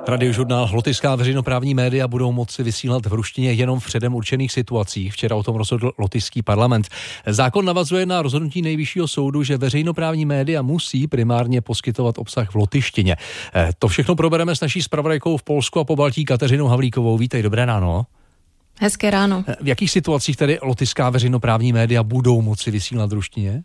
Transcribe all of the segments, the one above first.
Radiožurnál Lotyšská veřejnoprávní média budou moci vysílat v ruštině jenom v předem určených situacích. Včera o tom rozhodl lotyšský parlament. Zákon navazuje na rozhodnutí Nejvyššího soudu, že veřejnoprávní média musí primárně poskytovat obsah v lotyštině. To všechno probereme s naší zpravodajkou v Polsku a Pobaltí Kateřinou Havlíkovou. Vítej, dobré ráno. Hezké ráno. V jakých situacích tedy lotyšská veřejnoprávní média budou moci vysílat v ruštině?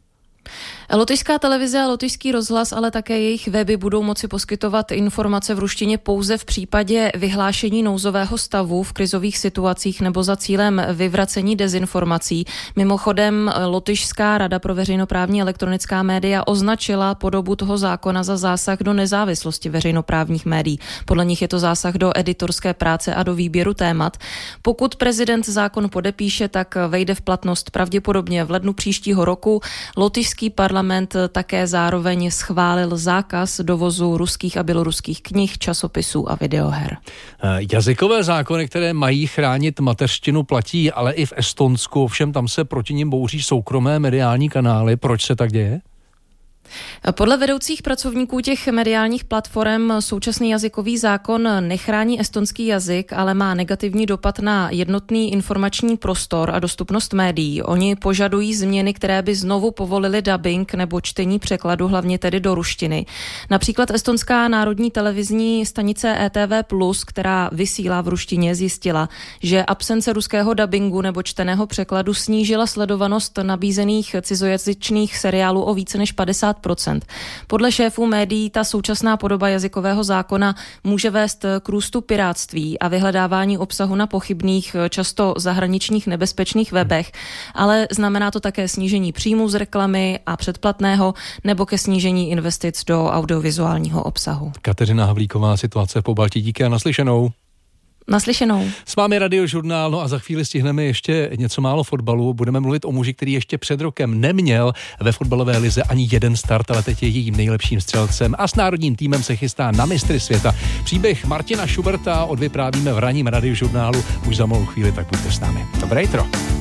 Lotyšská televize a lotyšský rozhlas, ale také jejich weby budou moci poskytovat informace v ruštině pouze v případě vyhlášení nouzového stavu v krizových situacích nebo za cílem vyvracení dezinformací. Mimochodem, Lotyšská rada pro veřejnoprávní elektronická média označila podobu toho zákona za zásah do nezávislosti veřejnoprávních médií. Podle nich je to zásah do editorské práce a do výběru témat. Pokud prezident zákon podepíše, tak vejde v platnost pravděpodobně v lednu příštího roku. Lotyšský parlament také zároveň schválil zákaz dovozu ruských a běloruských knih, časopisů a videoher. Jazykové zákony, které mají chránit mateřštinu, platí, ale i v Estonsku, ovšem tam se proti nim bouří soukromé mediální kanály. Proč se tak děje? Podle vedoucích pracovníků těch mediálních platform současný jazykový zákon nechrání estonský jazyk, ale má negativní dopad na jednotný informační prostor a dostupnost médií. Oni požadují změny, které by znovu povolily dabing nebo čtení překladu, hlavně tedy do ruštiny. Například estonská národní televizní stanice ETV+, která vysílá v ruštině, zjistila, že absence ruského dabingu nebo čteného překladu snížila sledovanost nabízených cizojazyčných seriálů o více než 50%. Podle šéfů médií ta současná podoba jazykového zákona může vést k růstu pirátství a vyhledávání obsahu na pochybných, často zahraničních nebezpečných webech, ale znamená to také snížení příjmů z reklamy a předplatného nebo ke snížení investic do audiovizuálního obsahu. Kateřina Havlíková, situace v Pobaltí, díky a naslyšenou. Naslyšenou. S vámi Radiožurnál, no a za chvíli stihneme ještě něco málo fotbalu. Budeme mluvit o muži, který ještě před rokem neměl ve fotbalové lize ani jeden start, ale teď je jejím nejlepším střelcem a s národním týmem se chystá na mistry světa. Příběh Martina Schuberta odvyprávíme v ranním Radiožurnálu už za malou chvíli, tak buďte s námi. Dobré jitro.